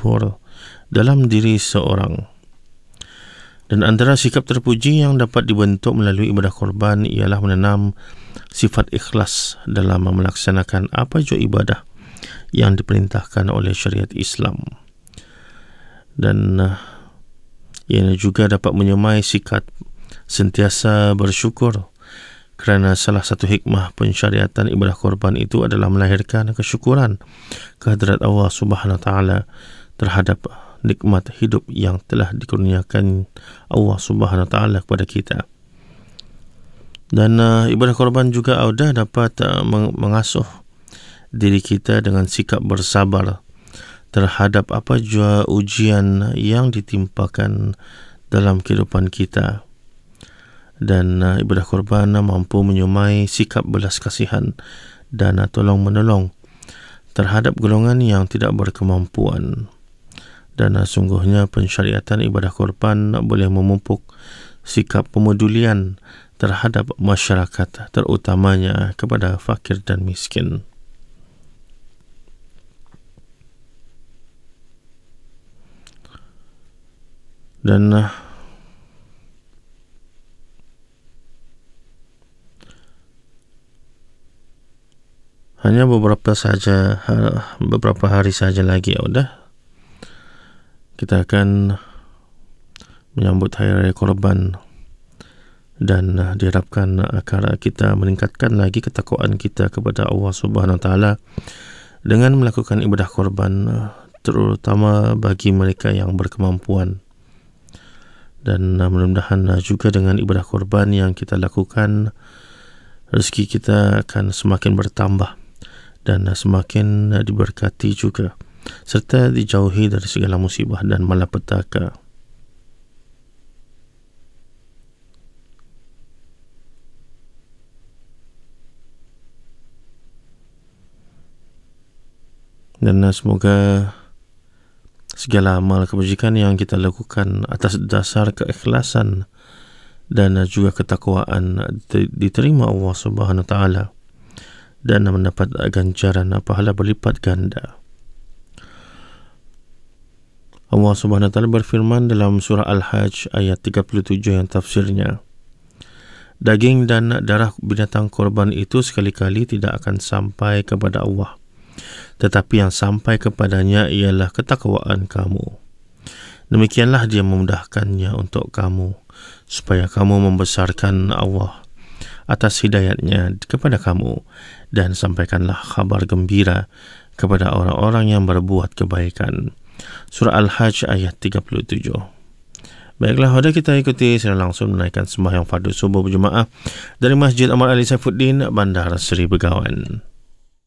luhur dalam diri seorang. Dan antara sikap terpuji yang dapat dibentuk melalui ibadah korban ialah menanam sifat ikhlas dalam melaksanakan apa jua ibadah yang diperintahkan oleh syariat Islam. Dan ia juga dapat menyemai sikap sentiasa bersyukur, kerana salah satu hikmah pensyariatan ibadah korban itu adalah melahirkan kesyukuran kehadrat Allah Subhanahu Wa Taala terhadap nikmat hidup yang telah dikurniakan Allah Subhanahu Wa Taala kepada kita. Dan ibadah korban juga dapat mengasuh diri kita dengan sikap bersabar terhadap apa jua ujian yang ditimpakan dalam kehidupan kita. Dan ibadah korban mampu menyemai sikap belas kasihan dan tolong menolong terhadap golongan yang tidak berkemampuan. Dan sungguhnya pensyariatan ibadah korban boleh memupuk sikap pemedulian terhadap masyarakat, terutamanya kepada fakir dan miskin. Dan hanya beberapa hari saja lagi kita akan menyambut Hari Raya Korban, dan diharapkan agar kita meningkatkan lagi ketakwaan kita kepada Allah Subhanahu Wa Taala dengan melakukan ibadah korban, terutama bagi mereka yang berkemampuan. Dan mudah-mudahan juga dengan ibadah korban yang kita lakukan, rezeki kita akan semakin bertambah dan semakin diberkati juga, serta dijauhi dari segala musibah dan malapetaka. Dan semoga segala amal kebajikan yang kita lakukan atas dasar keikhlasan dan juga ketakwaan diterima Allah Subhanahu Wa Taala dan mendapat ganjaran pahala berlipat ganda. Allah Subhanahu Wa Taala berfirman dalam surah Al-Hajj ayat 37 yang tafsirnya, daging dan darah binatang korban itu sekali-kali tidak akan sampai kepada Allah, tetapi yang sampai kepadanya ialah ketakwaan kamu. Demikianlah Dia memudahkannya untuk kamu, supaya kamu membesarkan Allah atas hidayatnya kepada kamu, dan sampaikanlah kabar gembira kepada orang-orang yang berbuat kebaikan. Surah Al-Hajj ayat 37. Baiklah, pada kita ikuti secara langsung menaikkan sembahyang fardu subuh berjemaah dari Masjid Ahmad Ali Saifuddin, Bandar Seri Begawan.